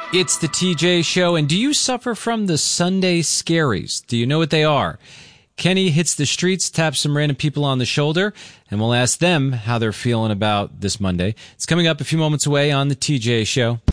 It's the TJ Show, and do you suffer from the Sunday scaries? Do you know what they are? Kenny hits the streets, taps some random people on the shoulder, and we'll ask them how they're feeling about this Monday. It's coming up a few moments away on the TJ Show.